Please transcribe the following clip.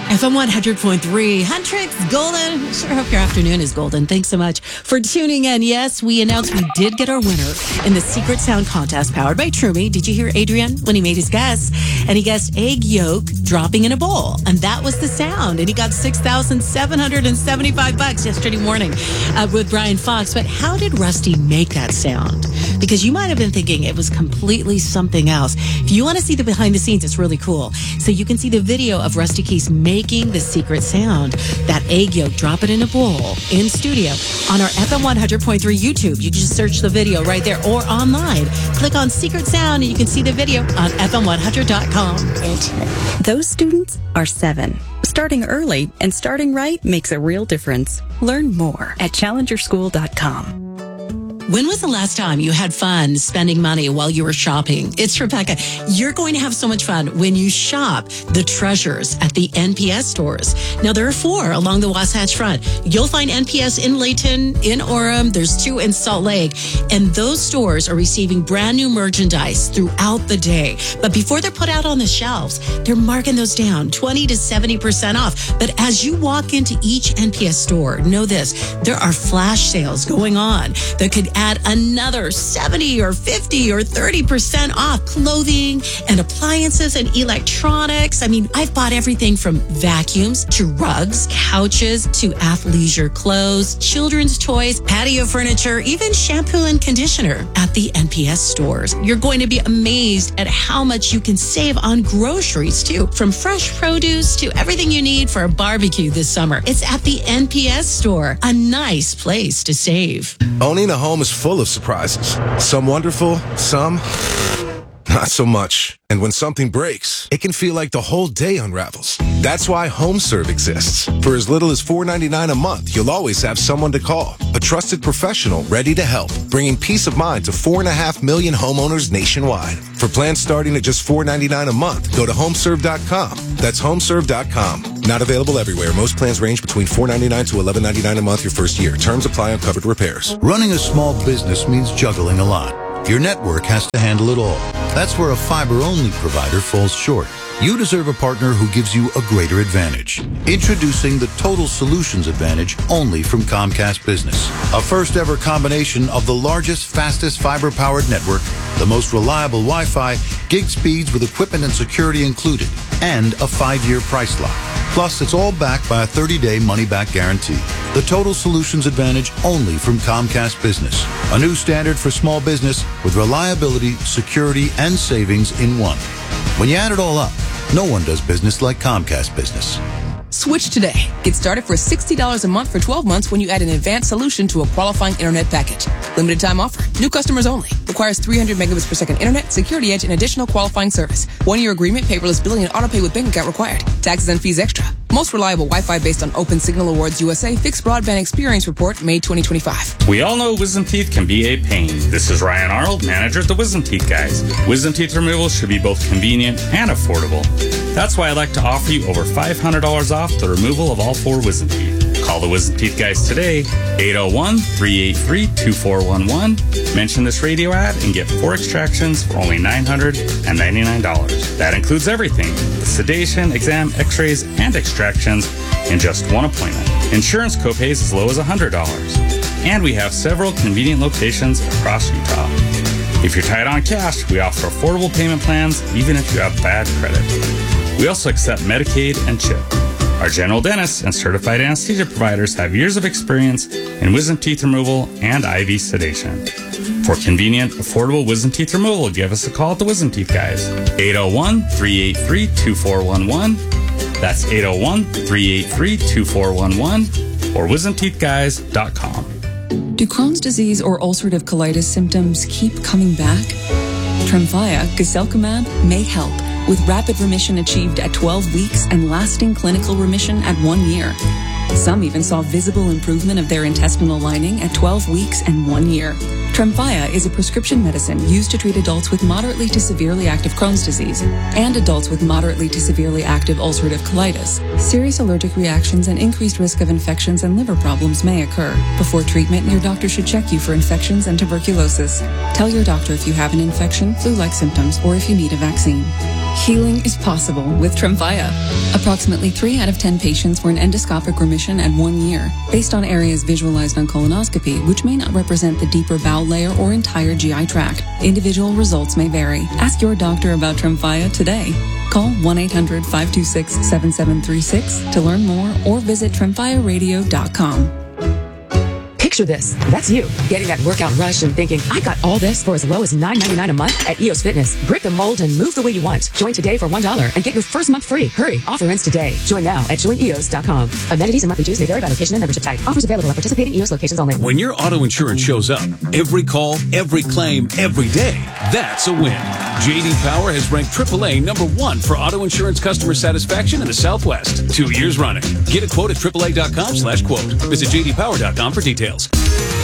FM 100.3, Huntrix Golden. Sure hope your afternoon is golden. Thanks so much for tuning in. Yes, we announced we did get our winner in the Secret Sound contest powered by Trumi. Did you hear Adrian when he made his guess? And he guessed egg yolk dropping in a bowl. And that was the sound. And he got $6,775 yesterday morning with Brian Fox. But how did Rusty make that sound? Because you might have been thinking it was completely something else. If you want to see the behind the scenes, it's really cool. So you can see the video of Rusty Keys making the secret sound, that egg yolk, drop it in a bowl in studio on our FM 100.3 YouTube. You can just search the video right there or online. Click on Secret Sound and you can see the video on FM100.com. Those students are 7. Starting early and starting right makes a real difference. Learn more at challengerschool.com. When was the last time you had fun spending money while you were shopping? It's Rebecca. You're going to have so much fun when you shop the treasures at the NPS stores. Now, there are 4 along the Wasatch Front. You'll find NPS in Layton, in Orem. There's 2 in Salt Lake. And those stores are receiving brand new merchandise throughout the day. But before they're put out on the shelves, they're marking those down 20 to 70% off. But as you walk into each NPS store, know this, there are flash sales going on that could add another 70 or 50 or 30% off clothing and appliances and electronics. I mean, I've bought everything from vacuums to rugs, couches to athleisure clothes, children's toys, patio furniture, even shampoo and conditioner at the NPS stores. You're going to be amazed at how much you can save on groceries too, from fresh produce to everything you need for a barbecue this summer. It's at the NPS store, a nice place to save. Owning a home is full of surprises. Some wonderful, some not so much. And when something breaks, it can feel like the whole day unravels. That's why HomeServe exists. For as little as $4.99 a month, you'll always have someone to call. A trusted professional ready to help, bringing peace of mind to 4.5 million homeowners nationwide. For plans starting at just $4.99 a month, go to homeserve.com. That's homeserve.com. Not available everywhere. Most plans range between $4.99 to $11.99 a month your first year. Terms apply on covered repairs. Running a small business means juggling a lot. Your network has to handle it all. That's where a fiber-only provider falls short. You deserve a partner who gives you a greater advantage. Introducing the Total Solutions Advantage only from Comcast Business. A first-ever combination of the largest, fastest fiber-powered network, the most reliable Wi-Fi, gig speeds with equipment and security included, and a 5-year price lock. Plus, it's all backed by a 30-day money-back guarantee. The Total Solutions Advantage only from Comcast Business. A new standard for small business with reliability, security, and savings in one. When you add it all up, no one does business like Comcast Business. Switch today. Get started for $60 a month for 12 months when you add an advanced solution to a qualifying internet package. Limited time offer. New customers only. Requires 300 megabits per second internet, security edge, and additional qualifying service. 1-year agreement, paperless billing, and autopay with bank account required. Taxes and fees extra. Most reliable Wi-Fi based on Open Signal Awards USA Fixed Broadband Experience Report, May 2025. We all know wisdom teeth can be a pain. This is Ryan Arnold, manager at the Wisdom Teeth Guys. Wisdom teeth removal should be both convenient and affordable. That's why I'd like to offer you over $500 off the removal of all 4 wisdom teeth. Call the Wisdom Teeth Guys today, 801-383-2411. Mention this radio ad and get 4 extractions for only $999. That includes everything, the sedation, exam, x-rays, and extractions in just 1 appointment. Insurance copays as low as $100. And we have several convenient locations across Utah. If you're tight on cash, we offer affordable payment plans even if you have bad credit. We also accept Medicaid and CHIP. Our general dentists and certified anesthesia providers have years of experience in wisdom teeth removal and IV sedation. For convenient, affordable wisdom teeth removal, give us a call at the Wisdom Teeth Guys. 801-383-2411. That's 801-383-2411 or wisdomteethguys.com. Do Crohn's disease or ulcerative colitis symptoms keep coming back? Tremfya, guselkumab, may help, with rapid remission achieved at 12 weeks and lasting clinical remission at 1 year. Some even saw visible improvement of their intestinal lining at 12 weeks and 1 year. Tremfya is a prescription medicine used to treat adults with moderately to severely active Crohn's disease and adults with moderately to severely active ulcerative colitis. Serious allergic reactions and increased risk of infections and liver problems may occur. Before treatment, your doctor should check you for infections and tuberculosis. Tell your doctor if you have an infection, flu-like symptoms, or if you need a vaccine. Healing is possible with Tremfya. Approximately 3 out of 10 patients were in endoscopic remission at 1 year, based on areas visualized on colonoscopy, which may not represent the deeper bowel layer or entire GI tract. Individual results may vary. Ask your doctor about Tremfya today. Call 1-800-526-7736 to learn more or visit tremfyaradio.com. Picture this. That's you, getting that workout rush and thinking, I got all this for as low as $9.99 a month at EOS Fitness. Break the mold and move the way you want. Join today for $1 and get your first month free. Hurry, offer ends today. Join now at joineos.com. Amenities and monthly dues may vary by location and membership type. Offers available at participating EOS locations only. When your auto insurance shows up, every call, every claim, every day, that's a win. J.D. Power has ranked AAA #1 for auto insurance customer satisfaction in the Southwest 2 years running. Get a quote at AAA.com/quote. Visit JDPower.com for details.